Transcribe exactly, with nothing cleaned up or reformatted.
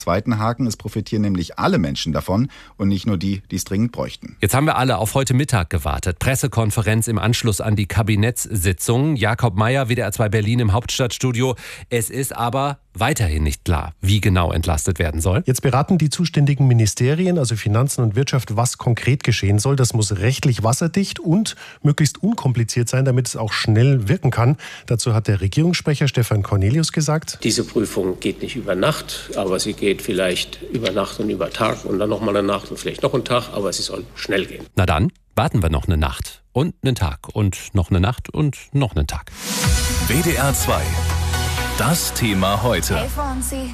Zweiten Haken, es profitieren nämlich alle Menschen davon und nicht nur die, die es dringend bräuchten. Jetzt haben wir alle auf heute Mittag gewartet. Pressekonferenz im Anschluss an die Kabinettssitzung. Jakob Meier, W D R zwei Berlin im Hauptstadtstudio. Es ist aber weiterhin nicht klar, wie genau entlastet werden soll. Jetzt beraten die zuständigen Ministerien, also Finanzen und Wirtschaft, was konkret geschehen soll. Das muss rechtlich wasserdicht und möglichst unkompliziert sein, damit es auch schnell wirken kann. Dazu hat der Regierungssprecher Stefan Cornelius gesagt: Diese Prüfung geht nicht über Nacht, aber sie geht vielleicht über Nacht und über Tag und dann nochmal eine Nacht und vielleicht noch einen Tag, aber sie soll schnell gehen. Na dann warten wir noch eine Nacht und einen Tag und noch eine Nacht und noch einen Tag. W D R zwei. Das Thema heute. Helfen Sie.